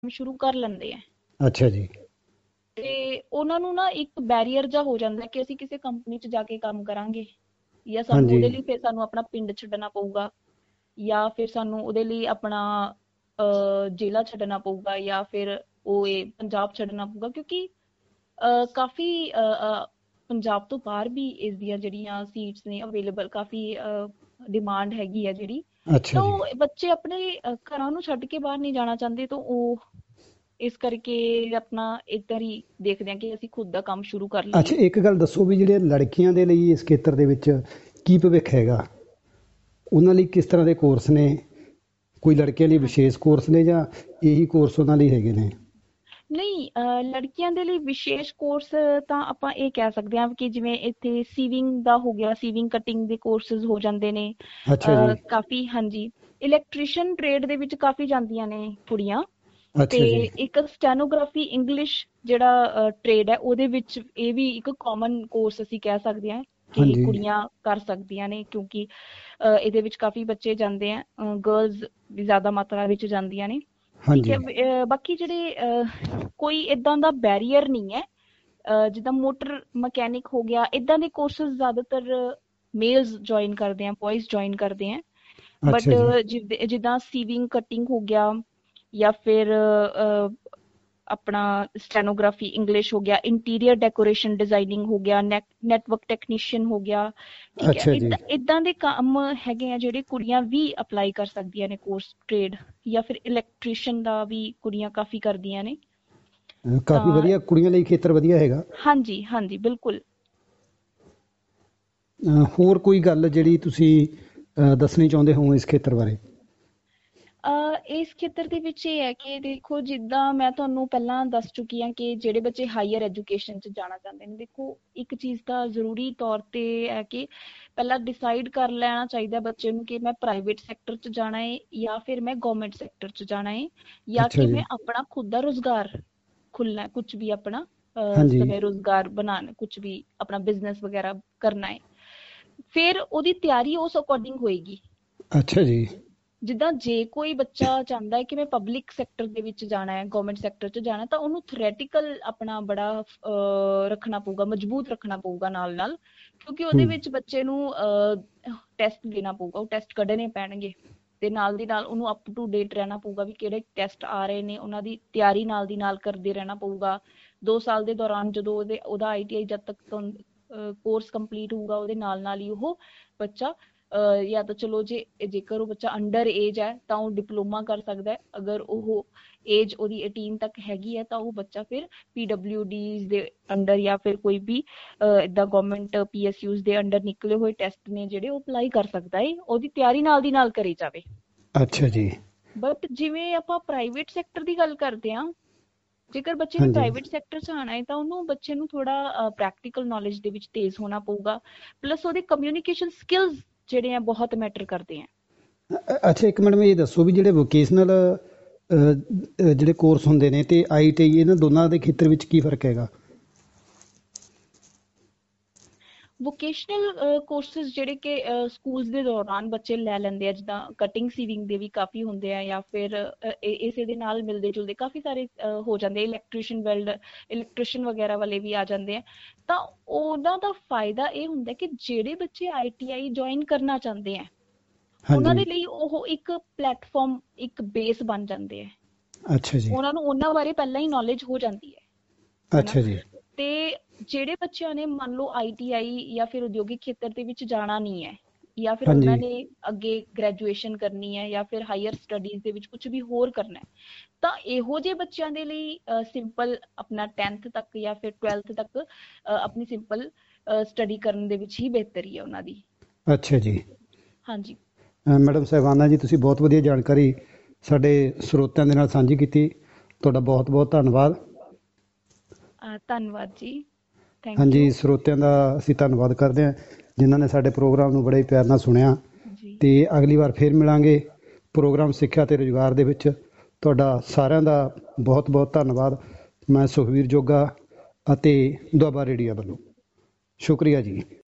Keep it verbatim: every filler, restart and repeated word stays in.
ਸ਼ੁਰੂ ਕਰ ਲੈਂਦੇ ਆ। ਅੱਛਾ ਜੀ। ਤੇ ਉਹਨਾਂ ਨੂੰ ਨਾ ਇੱਕ ਬੈਰੀਅਰ ਜਿਹਾ ਹੋ ਜਾਂਦਾ ਕਿ ਅਸੀਂ ਕਿਸੇ ਕੰਪਨੀ 'ਚ ਜਾ ਕੇ ਕੰਮ ਕਰਾਂਗੇ, ਜਾਂ ਸਾਨੂੰ ਹਾਂਜੀ। ਉਹਦੇ ਲਈ ਫਿਰ ਸਾਨੂੰ ਆਪਣਾ ਪਿੰਡ ਛੱਡਣਾ ਪਊਗਾ, ਜਾਂ ਫਿਰ ਸਾਨੂੰ ਉਹਦੇ ਲਈ ਆਪਣਾ ਅਹ, ਜ਼ਿਲ੍ਹਾ ਛੱਡਣਾ ਪਊਗਾ, ਜਾਂ ਫਿਰ ਉਹ ਇਹ ਪੰਜਾਬ ਛੱਡਣਾ ਪਊਗਾ, ਕਿਉਂਕਿ ਅਹ, ਕਾਫੀ ਅਹ, ਅਹ, ਪੰਜਾਬ ਤੋਂ ਬਾਹਰ ਵੀ ਇਸ ਦੀਆਂ ਜਿਹੜੀਆਂ ਸੀਟਸ ਨੇ ਅਵੇਲੇਬਲ, ਕਾਫੀ ਡਿਮਾਂਡ ਹੈਗੀ ਆ ਜਿਹੜੀ। ਅੱਛਾ ਤਾਂ ਜੀ। ਉਹ ਬੱਚੇ ਆਪਣੇ ਅਹ, ਘਰਾਂ ਨੂੰ ਛੱਡ ਕੇ ਬਾਹਰ ਨਹੀਂ ਜਾਣਾ ਚਾਹੁੰਦੇ, ਤਾਂ ਉਹ ਇਸ ਕਰਕੇ ਆਪਣਾ ਇੱਧਰ ਹੀ ਦੇਖਦੇ ਆ ਕਿ ਅਸੀਂ ਖੁਦ ਦਾ ਕੰਮ ਸ਼ੁਰੂ ਕਰ ਅੱਛਾ, ਲਈਏ। ਇੱਕ ਗੱਲ ਦੱਸੋ ਵੀ ਜਿਹੜੇ ਲੜਕੀਆਂ ਦੇ ਲਈ ਇਸ ਖੇਤਰ ਦੇ ਵਿੱਚ ਕੀ ਭਵਿੱਖ ਹੈਗਾ, ਉਹਨਾਂ ਲਈ ਕਿਸ ਤਰ੍ਹਾਂ ਦੇ ਕੋਰਸ ਨੇ? ਕੋਈ ਲੜਕੀਆਂ ਲਈ ਹਾਂ, ਵਿਸ਼ੇਸ਼ ਕੋਰਸ ਨੇ ਜਾਂ ਇਹੀ ਕੋਰਸ ਉਹਨਾਂ ਲਈ ਹੈਗੇ ਨੇ? ਨਹੀਂ, ਅਹ, ਲੜਕੀਆਂ ਦੇ ਲਈ ਵਿਸ਼ੇਸ਼ ਕੋਰਸ ਤਾਂ ਆਪਾਂ ਇਹ ਕਹਿ ਸਕਦੇ ਹਾਂ ਕਿ ਜਿਵੇਂ ਇੱਥੇ ਸੀਵਿੰਗ ਦਾ ਹੋ ਗਿਆ, ਸੀਵਿੰਗ ਕਟਿੰਗ ਦੇ ਕੋਰਸਿਸ ਹੋ ਜਾਂਦੇ ਨੇ ਅੱਛਾ ਜੀ। ਅਹ, ਕਾਫੀ। ਹਾਂਜੀ, ਇਲੈਕਟ੍ਰੀਸ਼ੀਅਨ ਟ੍ਰੇਡ ਦੇ ਵਿੱਚ ਕਾਫੀ ਜਾਂਦੀਆਂ ਨੇ ਕੁੜੀਆਂ। ਤੇ ਅੱਛਾ ਜੀ। ਇੱਕ ਸਟੈਨੋਗ੍ਰਾਫੀ ਇੰਗਲਿਸ਼ ਜਿਹੜਾ ਟ੍ਰੇਡ ਹੈ, ਉਹਦੇ ਵਿੱਚ ਇਹ ਵੀ ਇੱਕ ਕਾਮਨ ਕੋਰਸ ਅਸੀਂ ਕਹਿ ਸਕਦੇ ਹਾਂ ਕਿ ਹਾਂਜੀ। ਕੁੜੀਆਂ ਕਰ ਸਕਦੀਆਂ ਨੇ, ਕਿਉਂਕਿ ਅਹ, ਇਹਦੇ ਵਿੱਚ ਕਾਫੀ ਬੱਚੇ ਜਾਂਦੇ ਆ, ਗਰਲਜ਼ ਵੀ ਜ਼ਿਆਦਾ ਮਾਤਰਾ ਵਿੱਚ ਜਾਂਦੀਆਂ ਨੇ। ਠੀਕ ਹੈ। ਹਾਂਜੀ। ਅਹ, ਬਾਕੀ ਜਿਹੜੇ ਅਹ, ਕੋਈ ਇਦਾਂ ਦਾ ਬੈਰੀਅਰ ਨਹੀਂ ਹੈ। ਅਹ, ਜਿੱਦਾਂ ਮੋਟਰ ਮਕੈਨਿਕ ਹੋ ਗਿਆ, ਇਦਾਂ ਦੇ ਕੋਰਸਿਸ ਜ਼ਿਆਦਾਤਰ ਮੇਲਸ ਜੁਆਇਨ ਕਰਦੇ ਆ, ਬॉयਜ਼ ਜੁਆਇਨ ਕਰਦੇ ਆ। ਅੱਛਾ ਬਟ ਜੀ। ਜਿੱਦਾਂ ਸੀਵਿੰਗ ਕਟਿੰਗ ਹੋ ਗਿਆ, ਜਾਂ ਫਿਰ ਅਹ, ਆਪਣਾ ਸਟੈਨੋਗ੍ਰਾਫੀ ਇੰਗਲਿਸ਼ ਹੋ ਗਿਆ, ਇੰਟੀਰੀਅਰ ਡੈਕੋਰੇਸ਼ਨ ਡਿਜ਼ਾਈਨਿੰਗ ਹੋ ਗਿਆ, ਨੈਟਵਰਕ ਟੈਕਨੀਸ਼ੀਅਨ ਹੋ ਗਿਆ। ਠੀਕ ਹੈ। ਅੱਛਾ ਜੀ। ਇਦਾਂ ਇਦਾਂ ਦੇ ਕੰਮ ਹੈਗੇ ਆ ਜਿਹੜੇ ਕੁੜੀਆਂ ਵੀ ਅਪਲਾਈ ਕਰ ਸਕਦੀਆਂ ਨੇ ਕੋਰਸ ਟ੍ਰੇਡ। ਜਾਂ ਫਿਰ ਇਲੈਕਟ੍ਰੀਸ਼ੀਅਨ ਦਾ ਵੀ ਕੁੜੀਆਂ ਕਾਫੀ ਕਰਦੀਆਂ ਨੇ। ਅਹ ਕਾਫੀ ਤਾਂ ਵਧੀਆ, ਕੁੜੀਆਂ ਲਈ ਖੇਤਰ ਵਧੀਆ ਹੈਗਾ। ਹਾਂਜੀ, ਹਾਂਜੀ, ਬਿਲਕੁਲ। ਅਹ ਹੋਰ ਕੋਈ ਗੱਲ ਜਿਹੜੀ ਤੁਸੀਂ ਅਹ ਦੱਸਣੀ ਚਾਹੁੰਦੇ ਹੋ ਇਸ ਖੇਤਰ ਬਾਰੇ? ਅਹ, ਇਸ ਖੇਤਰ ਦੇ ਵਿੱਚ ਇਹ ਹੈ ਕਿ ਦੇਖੋ, ਜਿੱਦਾਂ ਮੈਂ ਤੁਹਾਨੂੰ ਪਹਿਲਾਂ ਦੱਸ ਚੁੱਕੀ ਹਾਂ ਕਿ ਜਿਹੜੇ ਬੱਚੇ ਹਾਇਰ ਐਜੂਕੇਸ਼ਨ 'ਚ ਜਾਣਾ ਚਾਹੁੰਦੇ ਨੇ, ਦੇਖੋ ਇੱਕ ਚੀਜ਼ ਤਾਂ ਜ਼ਰੂਰੀ ਤੌਰ ਤੇ ਹੈ ਕਿ ਪਹਿਲਾਂ ਡਿਸਾਈਡ ਕਰ ਲੈਣਾ ਚਾਹੀਦਾ ਬੱਚੇ ਨੂੰ ਕਿ ਮੈਂ ਪ੍ਰਾਈਵੇਟ ਸੈਕਟਰ 'ਚ ਜਾਣਾ ਹੈ, ਜਾਂ ਫਿਰ ਮੈਂ ਗਵਰਨਮੈਂਟ ਸੈਕਟਰ 'ਚ ਜਾਣਾ ਹੈ, ਜਾਂ ਅੱਛਾ ਕਿ ਜੀ। ਮੈਂ ਆਪਣਾ ਖੁਦ ਦਾ ਰੁਜ਼ਗਾਰ ਖੁੱਲਣਾ, ਕੁਝ ਵੀ ਆਪਣਾ ਅਹ, ਹਾਂਜੀ। ਸਵੈ ਰੁਜ਼ਗਾਰ ਬਣਾਉਣਾ, ਕੁਝ ਵੀ ਆਪਣਾ ਬਿਜ਼ਨਸ ਵਗੈਰਾ ਕਰਨਾ ਹੈ। ਫਿਰ ਉਹਦੀ ਤਿਆਰੀ ਉਸ ਅਕੋਰਡਿੰਗ ਹੋਏਗੀ। ਅੱਛਾ ਜੀ। ਜਿੱਦਾਂ ਜੇ ਕੋਈ ਬੱਚਾ ਚਾਹੁੰਦਾ ਹੈ ਕਿ ਮੈਂ ਪਬਲਿਕ ਸੈਕਟਰ ਦੇ ਵਿੱਚ ਜਾਣਾ ਹੈ, ਗਵਰਨਮੈਂਟ ਸੈਕਟਰ 'ਚ ਜਾਣਾ, ਤਾਂ ਉਹਨੂੰ ਥਿਓਰੈਟੀਕਲ ਆਪਣਾ ਬੜਾ ਅਹ, ਰੱਖਣਾ ਪਊਗਾ, ਮਜ਼ਬੂਤ ਰੱਖਣਾ ਪਊਗਾ ਨਾਲ ਨਾਲ, ਕਿਉਂਕਿ ਉਹਦੇ ਹੂੰ। ਵਿੱਚ ਬੱਚੇ ਨੂੰ ਟੈਸਟ ਦੇਣਾ ਪਊਗਾ, ਉਹ ਟੈਸਟ ਕੱਢਣੇ ਪੈਣਗੇ। ਤੇ ਨਾਲ ਦੀ ਨਾਲ ਉਹਨੂੰ ਅਪ ਟੂ ਡੇਟ ਰਹਿਣਾ ਪਊਗਾ ਵੀ ਕਿਹੜੇ ਟੈਸਟ ਆ ਰਹੇ ਨੇ, ਉਹਨਾਂ ਦੀ ਤਿਆਰੀ ਨਾਲ ਦੀ ਨਾਲ ਕਰਦੇ ਰਹਿਣਾ ਪਊਗਾ। ਦੋ ਸਾਲ ਦੇ ਦੌਰਾਨ ਜਦੋਂ ਉਹਦੇ ਉਹਦਾ ਆਈ ਟੀ ਆਈ ਜਦ ਤੱਕ ਕੋਰਸ ਕੰਪਲੀਟ ਹੋਊਗਾ, ਉਹਦੇ ਨਾਲ ਨਾਲ ਹੀ ਉਹ ਬੱਚਾ ਅਹ, ਜਾਂ ਤਾਂ ਚਲੋ ਜੇ ਜੇਕਰ ਉਹ ਬੱਚਾ ਅੰਡਰ ਏਜ ਹੈ ਤਾਂ ਉਹ ਡਿਪਲੋਮਾ ਕਰ ਸਕਦਾ ਹੈ। ਅਗਰ ਉਹ ਏਜ ਉਹਦੀ ਅਠਾਰਾਂ ਤੱਕ ਹੈਗੀ ਹੈ ਤਾਂ ਉਹ ਬੱਚਾ ਫਿਰ ਪੀ ਡਬਲਿਊ ਡੀ ਦੇ ਅੰਡਰ, ਜਾਂ ਫਿਰ ਕੋਈ ਵੀ ਇਦਾਂ ਗਵਰਨਮੈਂਟ ਪੀ ਐਸ ਯੂਜ਼ ਦੇ ਅੰਡਰ ਨਿਕਲੇ ਹੋਏ ਟੈਸਟ ਨੇ ਜਿਹੜੇ, ਉਹ ਅਪਲਾਈ ਕਰ ਸਕਦਾ ਹੈ, ਉਹਦੀ ਤਿਆਰੀ ਨਾਲ ਦੀ ਨਾਲ ਕਰੀ ਜਾਵੇ। ਅੱਛਾ ਜੀ। ਬਟ ਜਿਵੇਂ ਆਪਾਂ ਪ੍ਰਾਈਵੇਟ ਸੈਕਟਰ ਦੀ ਗੱਲ ਕਰਦੇ ਹਾਂ, ਜੇਕਰ ਬੱਚੇ ਨੇ ਹਾਂਜੀ। ਪ੍ਰਾਈਵੇਟ ਸੈਕਟਰ 'ਚ ਆਉਣਾ ਹੈ ਤਾਂ ਉਹਨੂੰ ਬੱਚੇ ਨੂੰ ਥੋੜਾ ਪ੍ਰੈਕਟੀਕਲ ਨੌਲੇਜ ਦੇ ਵਿੱਚ ਤੇਜ਼ ਹੋਣਾ ਪਊਗਾ, ਪਲੱਸ ਉਹਦੇ ਕਮਿਊਨੀਕੇਸ਼ਨ ਸਕਿੱਲਸ ਜਿਹੜੇ ਆ ਬਹੁਤ ਮੈਟਰ ਕਰਦੇ ਆ। ਅ- ਅੱਛਾ, ਇੱਕ ਮਿੰਟ ਇਹ ਦੱਸੋ ਵੀ ਜਿਹੜੇ ਵੋਕੇਸ਼ਨਲ ਜਿਹੜੇ ਕੋਰਸ ਹੁੰਦੇ ਨੇ ਤੇ ਆਈ ਟੀ ਆਈ, ਇਹਨਾਂ ਦੋਨਾਂ ਦੇ ਖੇਤਰ ਵਿੱਚ ਕੀ ਫਰਕ ਹੈਗਾ? ਵੋਕੇਸ਼ਨਲ ਕੋਰਸਿਸ ਜਿਹੜੇ ਕਿ ਸਕੂਲਸ ਦੇ ਦੌਰਾਨ ਬੱਚੇ ਲੈ ਲੈਂਦੇ ਆ, ਜਿੱਦਾਂ ਕਟਿੰਗ ਸੀਵਿੰਗ ਦੇ ਵੀ ਕਾਫੀ ਹੁੰਦੇ ਆ, ਜਾਂ ਫਿਰ ਅਹ, ਇ- ਇਸੇ ਦੇ ਨਾਲ ਮਿਲਦੇ ਜੁਲਦੇ ਕਾਫੀ ਸਾਰੇ ਅਹ, ਹੋ ਜਾਂਦੇ, ਇਲੈਕਟ੍ਰੀਸ਼ੀਅਨ ਵੈਲਡ ਇਲੈਕਟ੍ਰੀਸ਼ੀਅਨ ਵਗੈਰਾ ਵਾਲੇ ਵੀ ਆ ਜਾਂਦੇ ਆ। ਤਾਂ ਉਹਨਾਂ ਦਾ ਫਾਇਦਾ ਇਹ ਹੁੰਦਾ ਕਿ ਜਿਹੜੇ ਬੱਚੇ ਆਈ ਟੀ ਆਈ ਜੁਆਇਨ ਕਰਨਾ ਚਾਹੁੰਦੇ ਆ, ਉਹਨਾਂ ਹਾਂਜੀ। ਦੇ ਲਈ ਉਹ ਇੱਕ ਪਲੇਟਫਾਰਮ, ਇੱਕ ਬੇਸ ਬਣ ਜਾਂਦੇ ਆ। ਅੱਛਾ ਜੀ। ਉਹਨਾਂ ਨੂੰ ਉਹਨਾਂ ਬਾਰੇ ਪਹਿਲਾਂ ਹੀ ਨੌਲੇਜ ਹੋ ਜਾਂਦੀ ਹੈ ਹਨਾ। ਅੱਛਾ ਜੀ। ਤੇ ਜਿਹੜੇ ਬੱਚਿਆਂ ਨੇ ਮੰਨ ਲਓ ਆਈ ਟੀ ਆਈ ਜਾਂ ਫਿਰ ਉਦਯੋਗਿਕ ਖੇਤਰ ਦੇ ਵਿੱਚ ਜਾਣਾ ਨਹੀਂ ਹੈ, ਜਾਂ ਫਿਰ ਉਹਨਾਂ ਹਾਂਜੀ। ਨੇ ਅੱਗੇ ਗ੍ਰੈਜੂਏਸ਼ਨ ਕਰਨੀ ਹੈ, ਜਾਂ ਫਿਰ ਹਾਇਰ ਸਟੱਡੀਜ਼ ਦੇ ਵਿੱਚ ਕੁਝ ਵੀ ਹੋਰ ਕਰਨਾ ਹੈ, ਤਾਂ ਇਹੋ ਜਿਹੇ ਬੱਚਿਆਂ ਦੇ ਲਈ ਸਿੰਪਲ ਆਪਣਾ ਟੈਂਥ ਤੱਕ ਜਾਂ ਫਿਰ ਟਵੈਲਥ ਤੱਕ ਅਹ, ਆਪਣੀ ਸਿੰਪਲ ਸਟੱਡੀ ਕਰਨ ਦੇ ਵਿੱਚ ਹੀ ਬਿਹਤਰੀ ਹੈ ਉਹਨਾਂ ਦੀ। ਅੱਛਾ ਜੀ। ਹਾਂਜੀ। ਅ, ਮੈਡਮ ਸਾਹਿਬਾਨਾ ਜੀ, ਤੁਸੀਂ ਬਹੁਤ ਵਧੀਆ ਜਾਣਕਾਰੀ ਸਾਡੇ ਸਰੋਤਿਆਂ ਦੇ ਨਾਲ ਸਾਂਝੀ ਕੀਤੀ। ਤੁਹਾਡਾ ਬਹੁਤ ਬਹੁਤ ਧੰਨਵਾਦ। ਅਹ, ਧੰਨਵਾਦ ਜੀ। ਥੈਂਕ ਹਾਂਜੀ, ਯੂ ਸਰੋਤਿਆਂ ਦਾ ਅਸੀਂ ਧੰਨਵਾਦ ਕਰਦੇ ਹਾਂ ਜਿਨ੍ਹਾਂ ਨੇ ਸਾਡੇ ਪ੍ਰੋਗਰਾਮ ਨੂੰ ਬੜੇ ਪਿਆਰ ਨਾਲ ਸੁਣਿਆ। ਜੀ। ਅਤੇ ਅਗਲੀ ਵਾਰ ਫਿਰ ਮਿਲਾਂਗੇ ਪ੍ਰੋਗਰਾਮ ਸਿੱਖਿਆ ਅਤੇ ਰੁਜ਼ਗਾਰ ਦੇ ਵਿੱਚ। ਤੁਹਾਡਾ ਸਾਰਿਆਂ ਦਾ ਬਹੁਤ ਬਹੁਤ ਧੰਨਵਾਦ। ਮੈਂ ਸੁਖਵੀਰ ਜੋਗਾ ਅਤੇ ਦੁਆਬਾ ਰੇਡੀਓ ਵੱਲੋਂ ਸ਼ੁਕਰੀਆ ਜੀ।